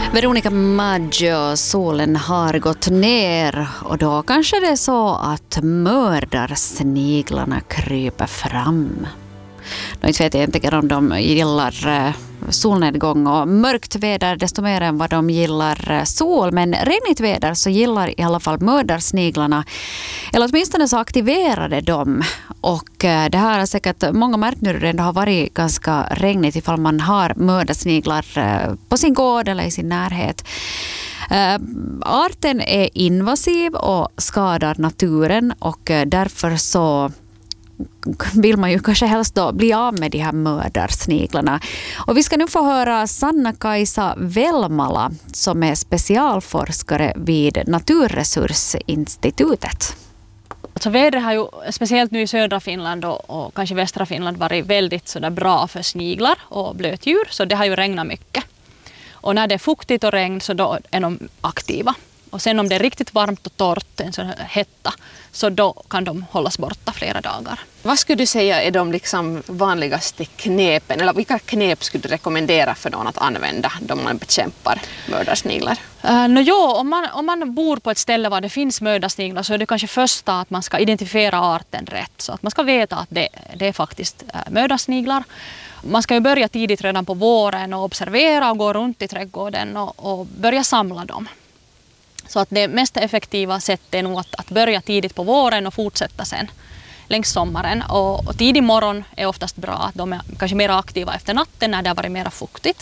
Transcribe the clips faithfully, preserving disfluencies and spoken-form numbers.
Veronica Maggio, solen har gått ner och då kanske det är så att mördarsniglarna kryper fram. Då inte vet jag inte om de gillar solnedgång och mörkt väder desto mer än vad de gillar sol. Men regnigt väder så gillar i alla fall mördarsniglarna. Eller åtminstone så aktiverade de. Och det här är säkert många märkt nu det har varit ganska regnigt ifall man har mördarsniglar på sin gård eller i sin närhet. Arten är invasiv och skadar naturen och därför så vill man ju kanske helst då bli av med de här mördarsniglarna. Och vi ska nu få höra Sanna-Kaisa Velmala som är specialforskare vid Naturresursinstitutet. Alltså vädret har ju speciellt nu i södra Finland och, och kanske västra Finland varit väldigt sådär bra för sniglar och blötdjur, så det har ju regnat mycket. Och när det är fuktigt och regn så då är de aktiva. Och sen om det är riktigt varmt och torrt, en sån här hetta, så då kan de hållas borta flera dagar. Vad skulle du säga är de liksom vanligaste knepen, eller vilka knep skulle du rekommendera för någon att använda då man bekämpar mördarsniglar? Uh, no, jo, om, man, om man bor på ett ställe där det finns mördarsniglar så är det kanske första att man ska identifiera arten rätt. Så att man ska veta att det, det är faktiskt uh, mördarsniglar. Man ska ju börja tidigt redan på våren och observera och gå runt i trädgården och, och börja samla dem. Så att det mest effektiva sättet är nog att, att börja tidigt på våren och fortsätta sen längs sommaren. Och, och tidig morgon är oftast bra, att de är kanske mer aktiva efter natten när det har varit mer fuktigt.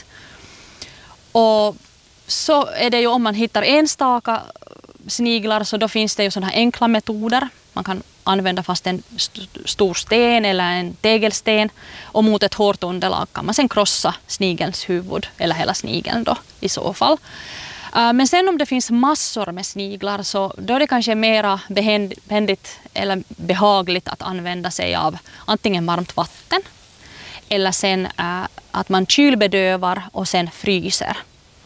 Och så är det ju om man hittar enstaka sniglar så då finns det ju sådana här enkla metoder. Man kan använda fast en st- stor sten eller en tegelsten och mot ett hårt underlag kan man sen krossa snigelns huvud eller hela snigeln då i så fall. Men sen om det finns massor med sniglar så då är det kanske mera behändigt eller behagligt att använda sig av antingen varmt vatten eller sen äh, att man kylbedövar och sen fryser.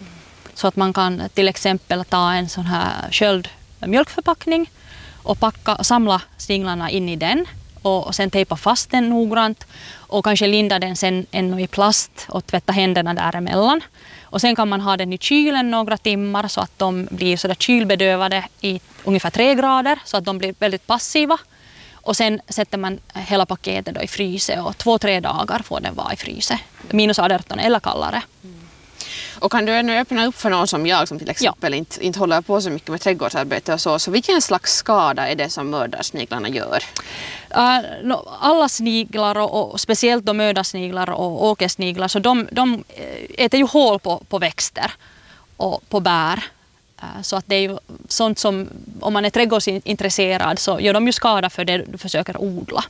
Så att man kan till exempel ta en sån här köld mjölkförpackning och packa och samla sniglarna in i den och, och sen tejpa fast den noggrant och kanske linda den sen ännu i plast och tvätta händerna däremellan. Och sen kan man ha den i kylen några timmar så att de blir så där kylbedövade i ungefär tre grader så att de blir väldigt passiva. Och sen sätter man hela paketet då i fryse och två, tre dagar får den vara i fryse. minus arton eller kallare. Mm. Och kan du ännu öppna upp för någon som jag som till exempel ja. inte, inte håller på så mycket med trädgårdsarbete och så. Så vilken slags skada är det som mördarsniglarna gör? Uh, no, alla sniglar och, och speciellt de mördarsniglar och åkersniglar så de, de äter ju hål på, på växter och på bär. Uh, så att det är ju sånt som om man är trädgårdsintresserad så gör de ju skada för det du försöker odla.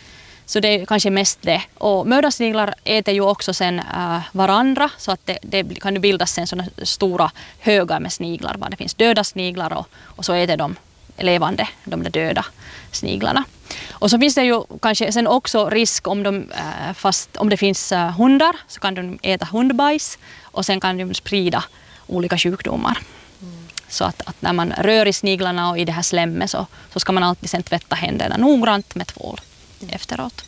Så det är kanske mest det. Och mördarsniglar äter ju också sen äh, varandra så att det, det kan ju bildas sen sådana stora högar med sniglar. Var det finns döda sniglar och, och så äter de levande, de där döda sniglarna. Och så finns det ju kanske sen också risk om, de, äh, fast, om det finns äh, hundar så kan de äta hundbajs och sen kan de sprida olika sjukdomar. Mm. Så att, att när man rör i sniglarna och i det här slemmet så, så ska man alltid sen tvätta händerna noggrant med tvål. Efteråt.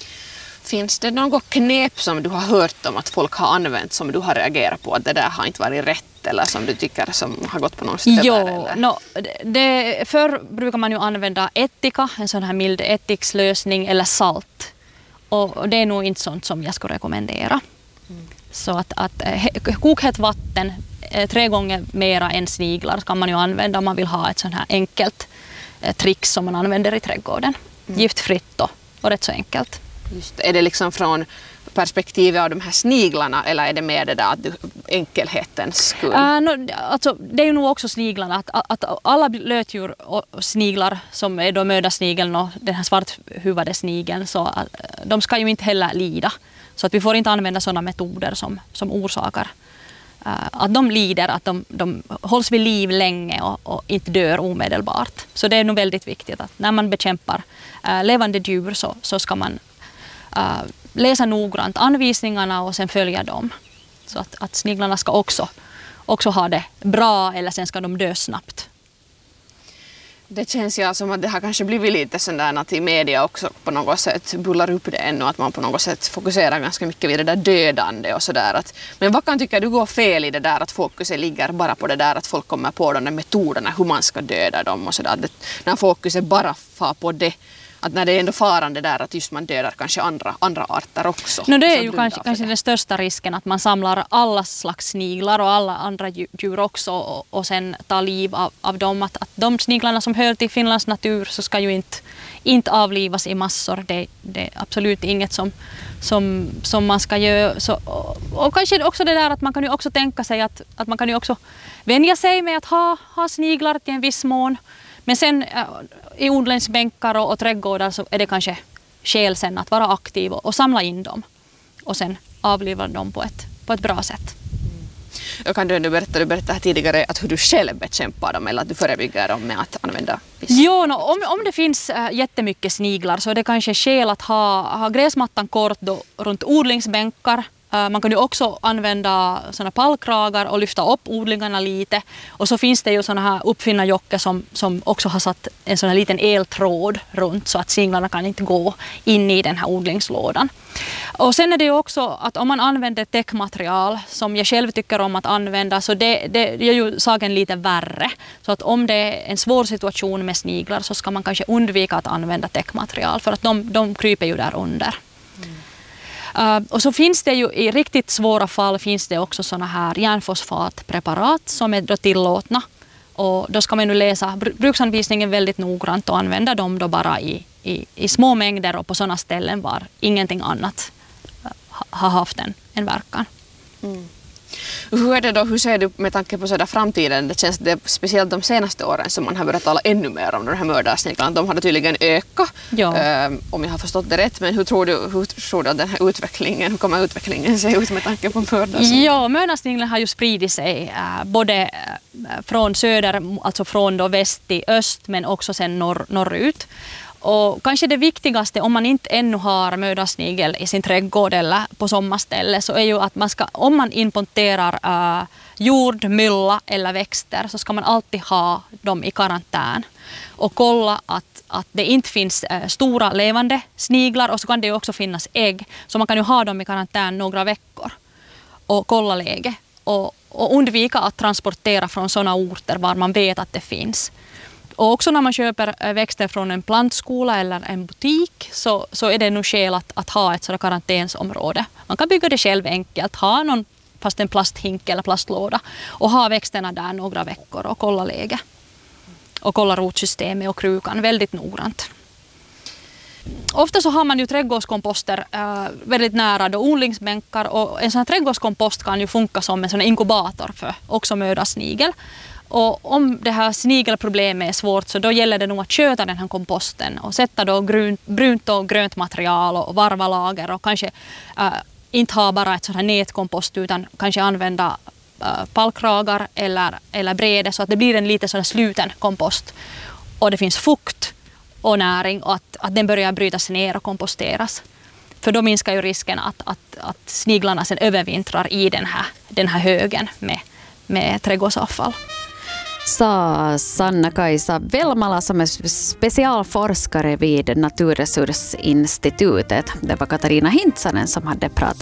Finns det något knep som du har hört om att folk har använt som du har reagerat på att det där har inte varit rätt eller som du tycker som har gått på någon ställe? Jo, no, det, förr brukar man ju använda ättika, en sån här mild ättikslösning eller salt. Och det är nog inte sånt som jag skulle rekommendera. Mm. Så att, att kokhett vatten tre gånger mera än sniglar kan man ju använda om man vill ha ett sånt här enkelt trick som man använder i trädgården. Mm. Giftfritt då. Och rätt så enkelt. Just, är det liksom från perspektivet av de här sniglarna eller är det mer det där att du, enkelhetens skull? Uh, no, alltså, det är ju nog också sniglarna. Att, att alla lötdjur och sniglar som är då mördarsnigeln och den här svarthuvade snigeln så uh, de ska ju inte heller lida. Så att vi får inte använda sådana metoder som, som orsakar uh, att de lider, att de, de hålls vid liv länge och, och inte dör omedelbart. Så det är nog väldigt viktigt att när man bekämpar uh, levande djur så, så ska man uh, läsa noggrant anvisningarna och sen följa dem. Så att, att sniglarna ska också, också ha det bra eller sen ska de dö snabbt. Det känns ju som att det har kanske blivit lite sådär att i media också på något sätt bullar upp det ännu, att man på något sätt fokuserar ganska mycket vid det där dödande och sådär. Men vad kan tycka du går fel i det där att fokuset ligger bara på det där att folk kommer på de där metoderna hur man ska döda dem och sådär. När fokuset bara far på det, att när det är ändå farande där att just man dödar kanske andra, andra arter också. No, det är ju kanske, kanske den största risken att man samlar alla slags sniglar och alla andra djur också och, och sen tar liv av, av dem. Att, att de sniglarna som hör till Finlands natur så ska ju inte, inte avlivas i massor. Det, det är absolut inget som, som, som man ska göra. Så, och, och kanske också det där att man kan ju också tänka sig att, att man kan ju också vänja sig med att ha, ha sniglar till en viss mån. Men sen äh, i odlingsbänkar och, och trädgårdar så är det kanske skäl sen att vara aktiv och, och samla in dem och sen avliva dem på ett, på ett bra sätt. Mm. Jag kan du, du berätta, du berättade tidigare att hur du själv bekämpar dem eller att du förebygger dem med att använda fisk. Jo, no, om, om det finns äh, jättemycket sniglar så är det kanske skäl att ha, ha gräsmattan kort då, runt odlingsbänkar. Man kan ju också använda såna pallkragar och lyfta upp odlingarna lite. Och så finns det ju såna här uppfinnarjockor som, som också har satt en sån här liten eltråd runt så att sniglarna kan inte gå in i den här odlingslådan. Och sen är det ju också att om man använder täckmaterial som jag själv tycker om att använda så det, det gör ju saken lite värre. Så att om det är en svår situation med sniglar så ska man kanske undvika att använda täckmaterial för att de, de kryper ju där under. Uh, och så finns det ju i riktigt svåra fall finns det också såna här järnfosfatpreparat som är då tillåtna. Och då ska man nu läsa bruksanvisningen väldigt noggrant och använda dem då bara i, i, i små mängder och på sådana ställen var ingenting annat uh, har haft en, en verkan. Mm. Hur är det då, hur ser du med tanke på sådär framtiden? Det känns det speciellt de senaste åren som man har börjat tala ännu mer om de här mördarsniglarna. De har tydligen ökat, eh, om jag har förstått det rätt. Men hur tror du, hur tror du att den här utvecklingen, hur kommer utvecklingen se ut med tanke på mördarsniglar? Ja, mördarsniglarna har ju spridit sig eh, både eh, från söder, alltså från då väst till öst, men också sen norr, norrut. Och kanske det viktigaste om man inte ännu har mördarsnigel i sin trädgård eller på sommarställe så är ju att man ska, om man importerar äh, jord, mylla eller växter så ska man alltid ha dem i karantän och kolla att, att det inte finns äh, stora levande sniglar och så kan det ju också finnas ägg så man kan ju ha dem i karantän några veckor och kolla läge och, och undvika att transportera från sådana orter var man vet att det finns. Och också när man köper växter från en plantskola eller en butik så, så är det nog skäl att, att ha ett sådant karantänsområde. Man kan bygga det själv enkelt, ha någon fast en plasthink eller plastlåda och ha växterna där några veckor och kolla läge. Och kolla rotsystemet och krukan väldigt noggrant. Ofta så har man ju trädgårdskomposter äh, väldigt nära då odlingsbänkar och en sån här trädgårdskompost kan ju funka som en sån inkubator för också mördarsnigel. Och om det här snigelproblemet är svårt så då gäller det nog att köta den här komposten och sätta då brunt, brunt och grönt material och varva lager och kanske äh, inte ha bara ett sånt här nätkompost utan kanske använda äh, pallkragar eller, eller brede så att det blir en lite sån här sluten kompost och det finns fukt och näring och att, att den börjar brytas ner och komposteras. För då minskar ju risken att, att, att sniglarna sen övervintrar i den här, den här högen med, med trädgårdsavfall. Sa Sanna-Kajsa Velmala som är specialforskare vid Naturresursinstitutet. Det var Katarina Hintsanen som hade pratat